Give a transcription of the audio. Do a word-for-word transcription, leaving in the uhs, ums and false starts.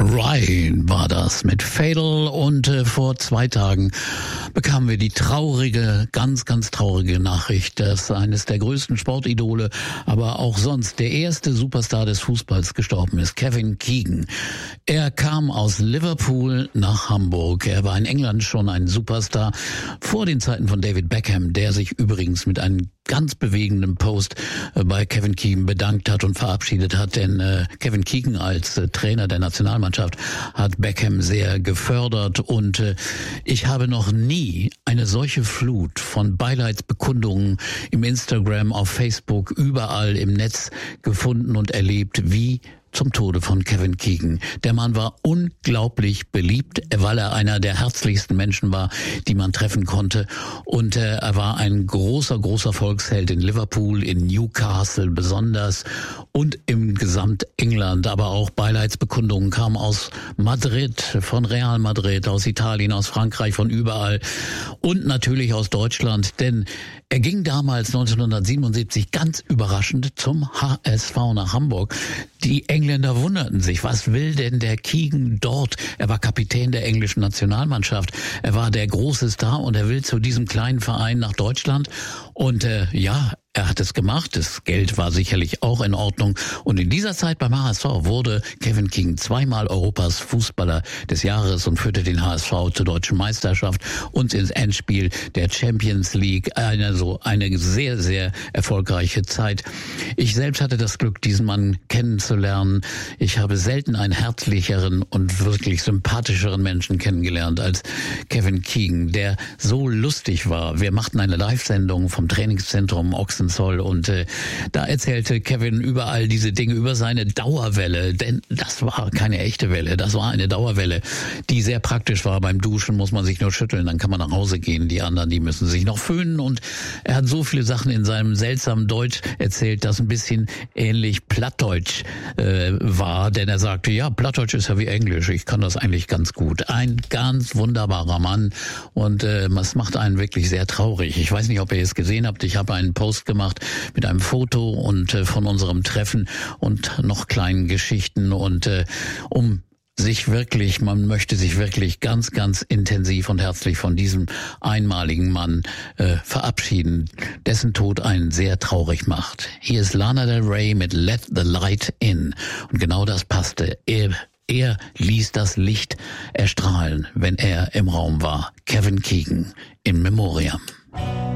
Ryan war das mit Fatal und äh, vor zwei Tagen bekamen wir die traurige, ganz, ganz traurige Nachricht, dass eines der größten Sportidole, aber auch sonst der erste Superstar des Fußballs gestorben ist, Kevin Keegan. Er kam aus Liverpool nach Hamburg. Er war in England schon ein Superstar vor den Zeiten von David Beckham, der sich übrigens mit einem ganz bewegenden Post äh, bei Kevin Keegan bedankt hat und verabschiedet hat, denn äh, Kevin Keegan als äh, Trainer der Nationalmannschaft hat Beckham sehr gefördert und äh, ich habe noch nie eine solche Flut von Beileidsbekundungen im Instagram, auf Facebook, überall im Netz gefunden und erlebt wie zum Tode von Kevin Keegan. Der Mann war unglaublich beliebt, weil er einer der herzlichsten Menschen war, die man treffen konnte. Und äh, er war ein großer, großer Volksheld in Liverpool, in Newcastle besonders und im Gesamtengland. Aber auch Beileidsbekundungen kamen aus Madrid, von Real Madrid, aus Italien, aus Frankreich, von überall und natürlich aus Deutschland. Denn er ging damals neunzehnhundertsiebenundsiebzig ganz überraschend zum H S V nach Hamburg. Die Engländer wunderten sich, was will denn der Keegan dort? Er war Kapitän der englischen Nationalmannschaft. Er war der große Star und er will zu diesem kleinen Verein nach Deutschland. Und äh, ja, er hat es gemacht. Das Geld war sicherlich auch in Ordnung. Und in dieser Zeit beim H S V wurde Kevin Keegan zweimal Europas Fußballer des Jahres und führte den H S V zur deutschen Meisterschaft und ins Endspiel der Champions League. Eine so eine sehr, sehr erfolgreiche Zeit. Ich selbst hatte das Glück, diesen Mann kennenzulernen. Ich habe selten einen herzlicheren und wirklich sympathischeren Menschen kennengelernt als Kevin Keegan, der so lustig war. Wir machten eine Live-Sendung vom Trainingszentrum Ochsenzoll und äh, da erzählte Kevin überall diese Dinge über seine Dauerwelle, denn das war keine echte Welle, das war eine Dauerwelle, die sehr praktisch war. Beim Duschen muss man sich nur schütteln, dann kann man nach Hause gehen. Die anderen, die müssen sich noch föhnen und er hat so viele Sachen in seinem seltsamen Deutsch erzählt, das ein bisschen ähnlich Plattdeutsch äh, war, denn er sagte, ja, Plattdeutsch ist ja wie Englisch, ich kann das eigentlich ganz gut. Ein ganz wunderbarer Mann und äh, es macht einen wirklich sehr traurig. Ich weiß nicht, ob ihr es gesehen habt, ich habe einen Post gemacht mit einem Foto und äh, von unserem Treffen und noch kleinen Geschichten und äh, um sich wirklich, man möchte sich wirklich ganz, ganz intensiv und herzlich von diesem einmaligen Mann äh, verabschieden, dessen Tod einen sehr traurig macht. Hier ist Lana Del Rey mit Let the Light In und genau das passte. Er, er ließ das Licht erstrahlen, wenn er im Raum war. Kevin Keegan in Memoriam.